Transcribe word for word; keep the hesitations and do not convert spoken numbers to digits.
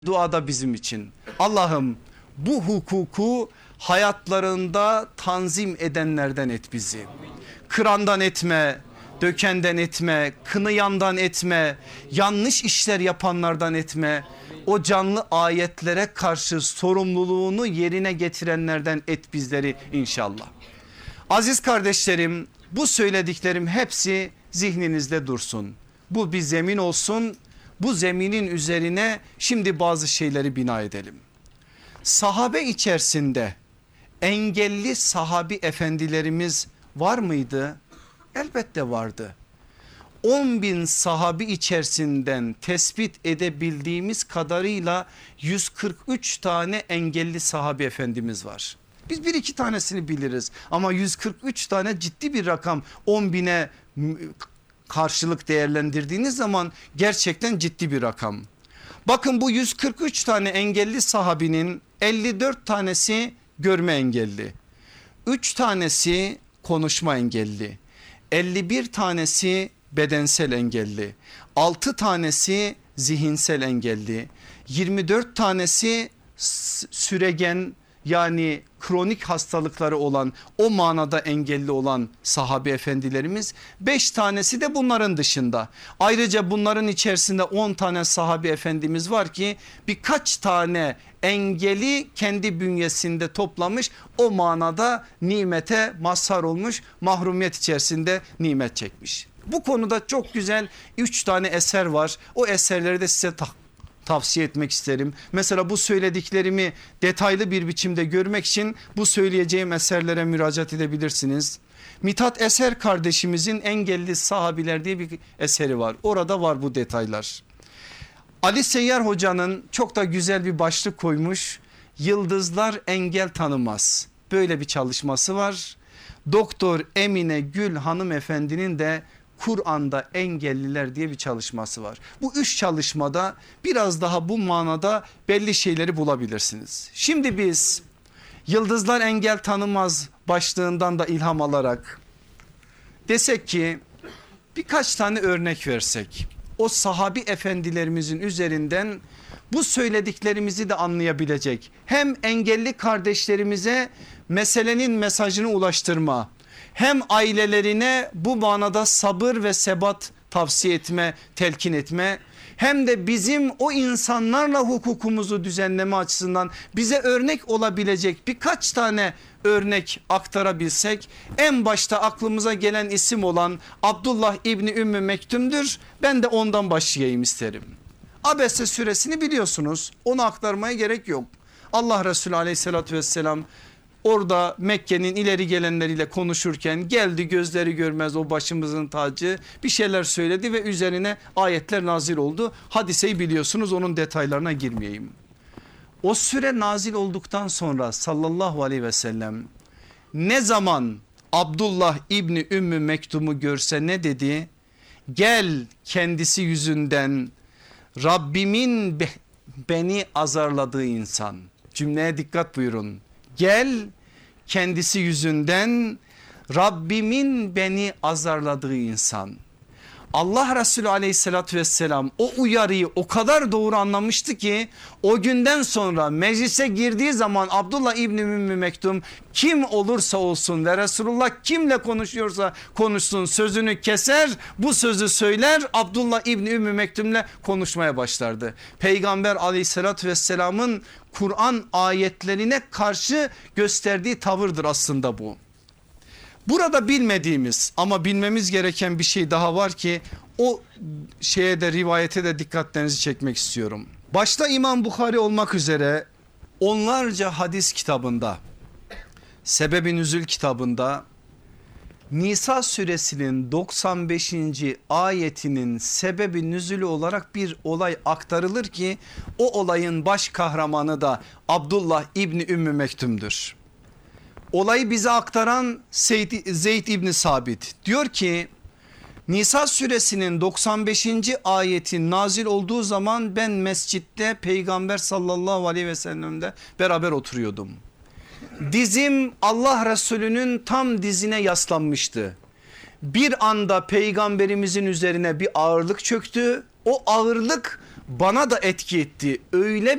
Duada bizim için. Allah'ım bu hukuku hayatlarında tanzim edenlerden et bizi. Kırandan etme, dökenden etme, kınıyandan etme, yanlış işler yapanlardan etme. O canlı ayetlere karşı sorumluluğunu yerine getirenlerden et bizleri inşallah. Aziz kardeşlerim, bu söylediklerim hepsi zihninizde dursun. Bu bir zemin olsun. Bu zeminin üzerine şimdi bazı şeyleri bina edelim. Sahabe içerisinde engelli sahabi efendilerimiz var mıydı? Elbette vardı. on bin sahabi içerisinden tespit edebildiğimiz kadarıyla yüz kırk üç tane engelli sahabi efendimiz var. Biz bir iki tanesini biliriz ama yüz kırk üç tane ciddi bir rakam. On bine karşılık değerlendirdiğiniz zaman gerçekten ciddi bir rakam. Bakın bu yüz kırk üç tane engelli sahabinin elli dört tanesi görme engelli, üç tanesi konuşma engelli, elli bir tanesi bedensel engelli, altı tanesi zihinsel engelli, yirmi dört tanesi süregen yani kronik hastalıkları olan, o manada engelli olan sahabe efendilerimiz, beş tanesi de bunların dışında. Ayrıca bunların içerisinde on tane sahabe efendimiz var ki birkaç tane engeli kendi bünyesinde toplamış, o manada nimete mazhar olmuş, mahrumiyet içerisinde nimet çekmiş. Bu konuda çok güzel üç tane eser var. O eserleri de size tak tavsiye etmek isterim. Mesela bu söylediklerimi detaylı bir biçimde görmek için bu söyleyeceğim eserlere müracaat edebilirsiniz. Mithat Eser kardeşimizin Engelli Sahabiler diye bir eseri var. Orada var bu detaylar. Ali Seyyar Hoca'nın çok da güzel bir başlık koymuş. Yıldızlar engel tanımaz. Böyle bir çalışması var. Doktor Emine Gül hanımefendinin de Kur'an'da engelliler diye bir çalışması var. Bu üç çalışmada biraz daha bu manada belli şeyleri bulabilirsiniz. Şimdi biz yıldızlar engel tanımaz başlığından da ilham alarak desek ki birkaç tane örnek versek, o sahabi efendilerimizin üzerinden bu söylediklerimizi de anlayabilecek, hem engelli kardeşlerimize meselenin mesajını ulaştırma, hem ailelerine bu manada sabır ve sebat tavsiye etme, telkin etme, hem de bizim o insanlarla hukukumuzu düzenleme açısından bize örnek olabilecek birkaç tane örnek aktarabilsek, en başta aklımıza gelen isim olan Abdullah İbni Ümmü Mektum'dur. Ben de ondan başlayayım isterim. Abese suresini biliyorsunuz, onu aktarmaya gerek yok. Allah Resulü aleyhissalatü vesselam orada Mekke'nin ileri gelenleriyle konuşurken geldi, gözleri görmez o başımızın tacı, bir şeyler söyledi ve üzerine ayetler nazil oldu. Hadiseyi biliyorsunuz, onun detaylarına girmeyeyim. O süre nazil olduktan sonra sallallahu aleyhi ve sellem ne zaman Abdullah İbni Ümmü Mektum'u görse ne dedi? Gel kendisi yüzünden Rabbimin be beni azarladığı insan. Cümleye dikkat buyurun. Gel kendisi yüzünden Rabbimin beni azarladığı insan. Allah Resulü aleyhissalatü vesselam o uyarıyı o kadar doğru anlamıştı ki o günden sonra meclise girdiği zaman Abdullah İbni Ümmü Mektum kim olursa olsun ve Resulullah kimle konuşuyorsa konuşsun sözünü keser, bu sözü söyler, Abdullah İbni Ümmü Mektum'le konuşmaya başlardı. Peygamber aleyhissalatü vesselamın Kur'an ayetlerine karşı gösterdiği tavırdır aslında bu. Burada bilmediğimiz ama bilmemiz gereken bir şey daha var ki o şeye de, rivayete de dikkatlerinizi çekmek istiyorum. Başta İmam Bukhari olmak üzere onlarca hadis kitabında, Sebeb-i Nüzül kitabında Nisa suresinin doksan beşinci ayetinin sebebi nüzülü olarak bir olay aktarılır ki o olayın baş kahramanı da Abdullah İbni Ümmü Mektum'dur. Olayı bize aktaran Zeyd İbni Sabit diyor ki Nisa suresinin doksan beşinci ayeti nazil olduğu zaman ben mescitte Peygamber sallallahu aleyhi ve sellem'de beraber oturuyordum. Dizim Allah Resulü'nün tam dizine yaslanmıştı. Bir anda peygamberimizin üzerine bir ağırlık çöktü. O ağırlık bana da etki etti. Öyle